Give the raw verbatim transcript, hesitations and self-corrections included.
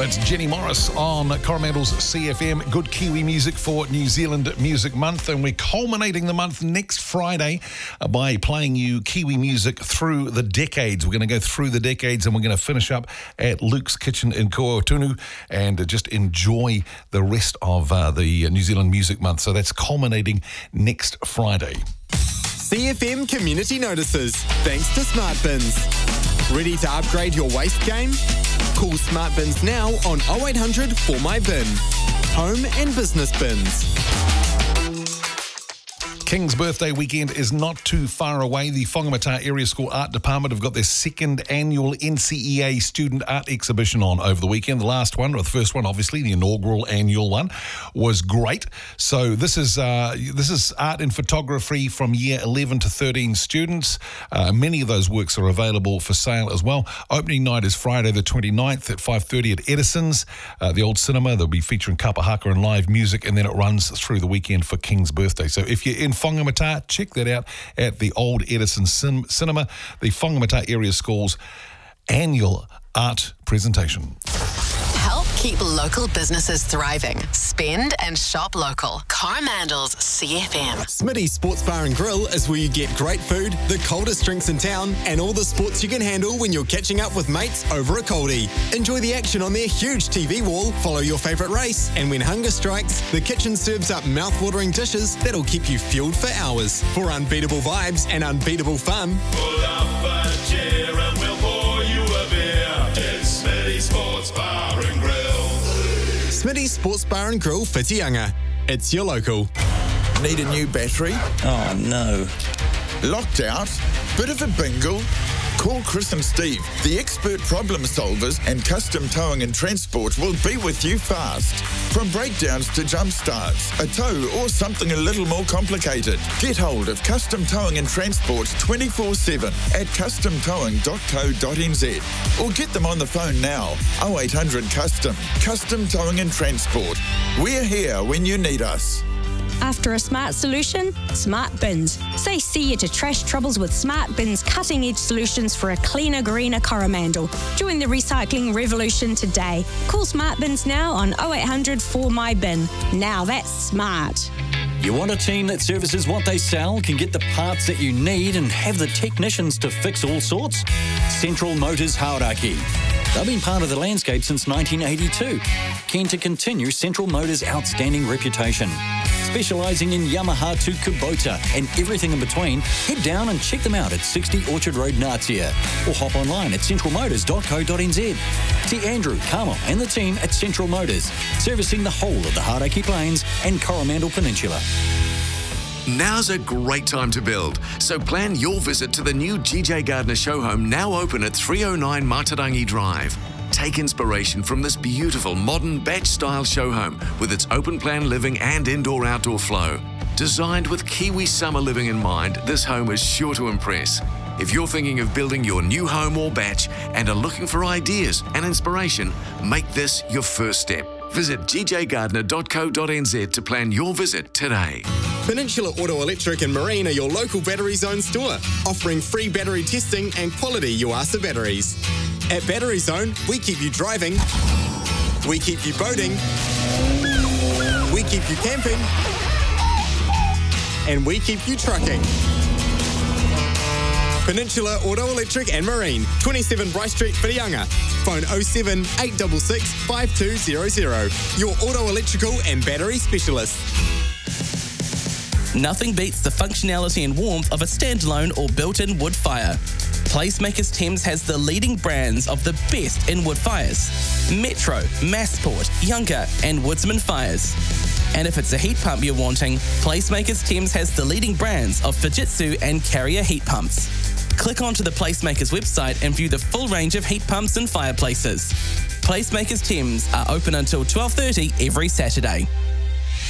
That's Jenny Morris on Coromandel's C F M. Good Kiwi music for New Zealand Music Month. And we're culminating the month next Friday by playing you Kiwi music through the decades. We're going to go through the decades and we're going to finish up at Luke's Kitchen in Kootunu and just enjoy the rest of uh, the New Zealand Music Month. So that's culminating next Friday. C F M Community Notices, thanks to Smart Bins. Ready to upgrade your waste game? Call Smart Bins now on oh eight hundred for my bin. Home and business bins. King's birthday weekend is not too far away. The Whangamata Area School Art Department have got their second annual N C E A Student Art Exhibition on over the weekend. The last one, or the first one, obviously, the inaugural annual one, was great. So this is uh, this is art and photography from year eleven to thirteen students. Uh, many of those works are available for sale as well. Opening night is Friday the twenty-ninth at five thirty at Edison's, uh, the old cinema. They'll be featuring kapa haka and live music, and then it runs through the weekend for King's birthday. So if you're in Whangamata, check that out at the old Edison Cin- Cinema, the Whangamata Area School's annual art presentation. Help keep local businesses thriving. Spend and shop local. Coromandel's C F M. Smitty's Sports Bar and Grill is where you get great food, the coldest drinks in town, and all the sports you can handle when you're catching up with mates over a coldie. Enjoy the action on their huge T V wall, follow your favourite race, and when hunger strikes, the kitchen serves up mouth-watering dishes that'll keep you fueled for hours. For unbeatable vibes and unbeatable fun, pull up a chair and we'll pour you a beer. It's Smitty's Sports Bar and Grill. Smitty's Sports Bar and Grill, Whitianga. It's your local. Need a new battery? Oh, no. Locked out? Bit of a bingle? Call Chris and Steve. The expert problem solvers and custom towing and transport will be with you fast. From breakdowns to jump starts, a tow or something a little more complicated. Get hold of Custom Towing and Transport twenty-four seven at custom towing dot co dot n z or get them on the phone now. oh eight hundred Custom. Custom Towing and Transport. We're here when you need us. After a smart solution, Smart Bins. Say see you to trash troubles with Smart Bins' cutting-edge solutions for a cleaner, greener Coromandel. Join the recycling revolution today. Call Smart Bins now on oh eight hundred for my bin. Now that's smart. You want a team that services what they sell, can get the parts that you need, and have the technicians to fix all sorts? Central Motors Hauraki. They've been part of the landscape since nineteen eighty-two. Keen to continue Central Motors' outstanding reputation. Specialising in Yamaha to Kubota and everything in between, head down and check them out at sixty Orchard Road, Natia, or hop online at central motors dot co dot n z. See Andrew, Carmel and the team at Central Motors, servicing the whole of the Hauraki Plains and Coromandel Peninsula. Now's a great time to build, so plan your visit to the new G J Gardner show home, now open at three oh nine Matarangi Drive. Take inspiration from this beautiful modern batch-style show home with its open-plan living and indoor-outdoor flow. Designed with Kiwi summer living in mind, this home is sure to impress. If you're thinking of building your new home or batch and are looking for ideas and inspiration, make this your first step. Visit g j gardner dot co dot n z to plan your visit today. Peninsula Auto Electric and Marine are your local Battery Zone store, offering free battery testing and quality Yuasa batteries. At Battery Zone, we keep you driving, we keep you boating, we keep you camping, and we keep you trucking. Peninsula Auto Electric and Marine, twenty-seven Bryce Street, Whitianga. Phone oh seven, eight six six, five two zero zero. Your auto electrical and battery specialist. Nothing beats the functionality and warmth of a standalone or built-in wood fire. Placemakers Thames has the leading brands of the best in wood fires: Metro, Massport, Younger and Woodsman Fires. And if it's a heat pump you're wanting, Placemakers Thames has the leading brands of Fujitsu and Carrier heat pumps. Click onto the Placemakers website and view the full range of heat pumps and fireplaces. Placemakers Thames are open until twelve thirty every Saturday.